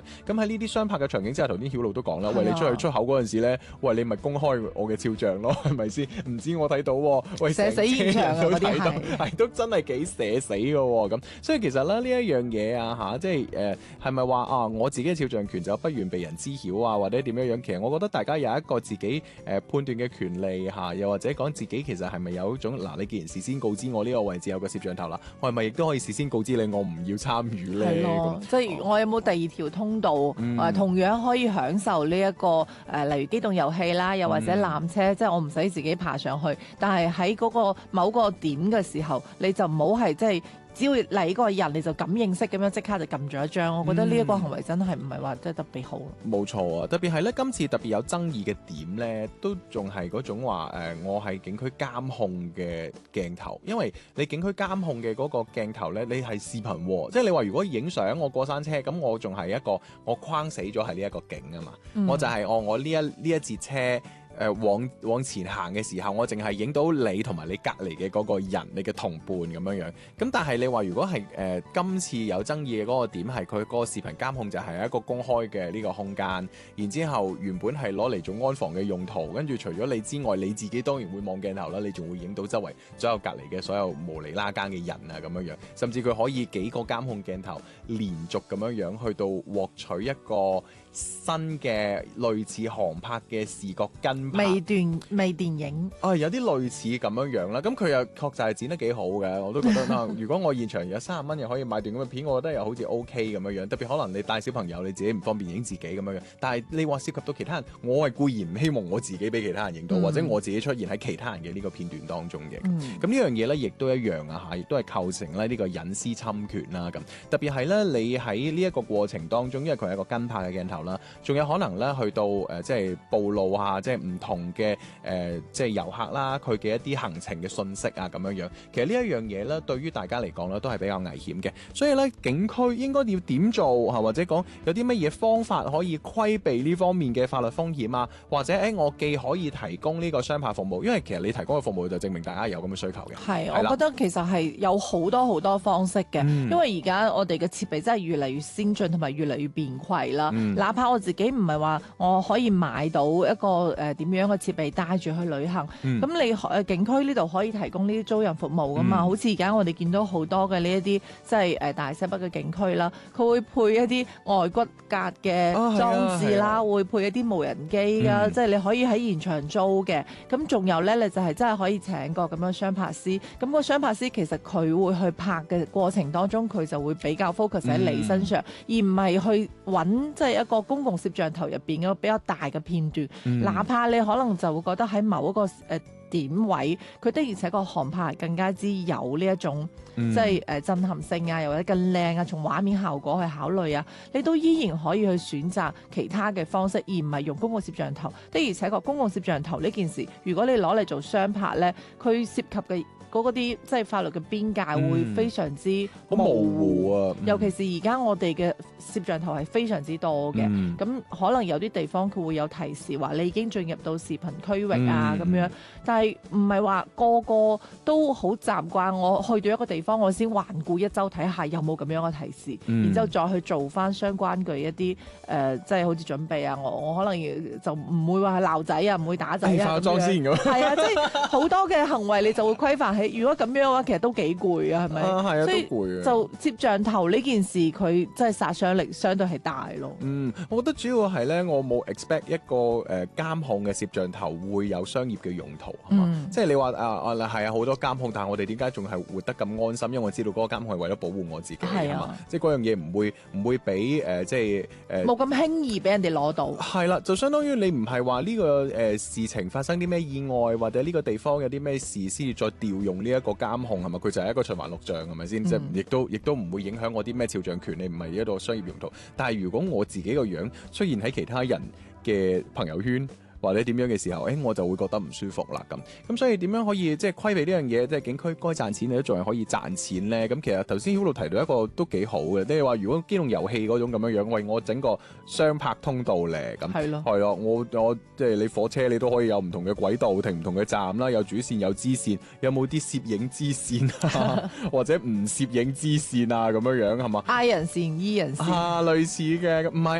咁喺呢啲雙拍嘅場景之下，頭先曉露都講啦，喂，你出口嗰陣時咧，喂，你咪公開我嘅肖像咯，係咪先？唔知我睇到喎，喂， 寫死現場啊嗰啲係都真係幾寫死嘅喎。咁所以其實咧呢一樣嘢啊嚇，即係係咪話啊我自己嘅肖像權就不願被人知曉啊，或者點樣樣？其實我覺得大家有一個自己判斷嘅權利嚇，又或者講自己其實係咪有一種嗱，你既然事先告知我呢個位置有個攝像頭啦，我係咪亦都可以事先告知你我唔要參與咧？ 係咯，即係我有冇第二條通道同樣可以享受呢一個例如機動遊戲啦，又或者纜車，即係我唔使自己爬上去，但係喺嗰個某個點嘅時候，你就唔好係即係。只要嚟嗰個人，你就感應式咁樣即刻就撳咗一張，我覺得呢一個行為真係唔係話真係特別好。 冇錯啊，特別係咧今次特別有爭議嘅點咧，都仲係嗰種話我係景區監控嘅鏡頭，因為你景區監控嘅嗰個鏡頭咧，你係視頻喎，即係你話如果影相我過山車，咁我仲係一個我框死咗係呢一個景啊嘛，我就係我呢一節車。往前行嘅時候，我淨係影到你同埋你隔離嘅嗰個人，你嘅同伴咁樣樣。咁但係你話如果係今次有爭議嘅嗰個點係佢嗰個視頻監控就係一個公開嘅呢個空間，然之後原本係攞嚟做安防嘅用途，跟住除咗你之外，你自己當然會望鏡頭啦，你仲會影到周圍所有隔離嘅所有無厘啦更嘅人啊咁樣樣，甚至佢可以幾個監控鏡頭連續咁樣樣去到獲取一個新嘅類似航拍嘅視覺跟拍微電影， 有啲類似咁樣樣啦。咁佢又確實係剪得幾好嘅，我都覺得如果我現場有30蚊又可以買段咁嘅片，我覺得又好似 OK 咁樣樣。特別可能你帶小朋友，你自己唔方便影自己咁樣樣。但係你話涉及到其他人，我係固然唔希望我自己俾其他人影到，或者我自己出現喺其他人嘅呢個片段當中嘅。咁呢樣嘢咧，亦都一樣啊嚇，亦都係構成咧呢個隱私侵權啦。咁特別係咧，你喺呢一個過程當中，因為佢係一個跟拍嘅鏡頭啦，仲有可能咧去到即係暴露下即係唔同嘅即係遊客啦，佢嘅一啲行程嘅信息啊咁樣樣。其實呢一樣嘢咧，對於大家嚟講咧，都係比較危險嘅。所以咧，景區應該要點做或者講有啲乜嘢方法可以規避呢方面嘅法律風險啊？或者我既可以提供呢個雙拍服務，因為其實你提供嘅服務就證明大家有咁嘅需求嘅。 係，我覺得其實係有好多方式嘅，因為而家我哋嘅設備真係越嚟越先進同埋越嚟越便攜啦。哪怕我自己唔係話我可以買到一個點樣嘅設備帶住去旅行，咁你景區呢度可以提供呢啲租賃服務噶嘛？好似而家我哋見到好多嘅呢一啲即係大西北嘅景區啦，佢會配一啲外骨骼嘅裝置啦，會配一啲無人機啊，即係你可以喺現場租嘅。咁仲有咧，你就係真係可以請個咁樣雙拍師。咁個雙拍師其實佢會去拍嘅過程當中，佢就會比較 focus 喺你身上，而唔係去揾即係一個公共攝像頭入邊一個比較大嘅片段。哪怕你可能就會覺得喺某一個點位，佢的而且確航拍更加之有呢一種即係震撼性啊，又或者更靚啊，從畫面效果去考慮啊，你都依然可以去選擇其他嘅方式，而唔係用公共攝像頭。的而且確公共攝像頭呢件事，如果你攞嚟做雙拍呢，佢涉及嘅嗰啲即係法律嘅邊界會非常之模糊啊，尤其是而家我哋嘅攝像頭係非常之多嘅，咁可能有啲地方佢會有提示話你已經進入到視頻區域啊咁樣，但係唔係話個個都好習慣我去到一個地方我先環顧一周睇下有冇咁樣嘅提示，然之後再去做翻相關嘅一啲即係好似準備啊，我可能就唔會話係鬧仔啊，唔會打仔啊， 化妝先咁， 係啊，即係好多嘅行為你就會規範起。如果咁樣嘅話，其實都幾攰啊，係咪？ 係啊， 所以都攰啊。 就攝像頭呢件事，佢真係殺傷力相對係大咯。 我覺得主要係咧，我冇 expect 一個監控嘅攝像頭會有商業嘅用途，係嘛？即係你話係啊，好多監控，但係我哋點解仲係活得咁安心？因為我知道嗰個監控係為咗保護我自己，係嘛？即係嗰樣嘢唔會俾即係冇咁輕易俾人哋攞到。 係啦，就相當於你唔係話呢個事情發生啲咩意外，或者呢個地方有啲咩事先至再調用呢一個監控，係咪？佢就係一個循環錄像，係咪先？即係亦都唔會影響我啲咩肖像權，你唔係一個商業用途。但係如果我自己個樣出現喺其他人嘅朋友圈或者點樣嘅時候，我就會覺得唔舒服啦咁。所以點樣可以即係規避呢樣嘢？即係景區該賺錢你都仲係可以賺錢咧。咁其實頭先曉露提到一個都幾好嘅，即係話如果機動遊戲嗰種咁樣樣，為我整個雙拍通道咧，咁係咯，我即係你火車你都可以有唔同嘅軌道停唔同嘅站啦，有主線有支線，有冇啲攝影支線啊，或者唔攝影支線啊咁樣樣係嘛？ I 人線 E 人線類似嘅，唔係。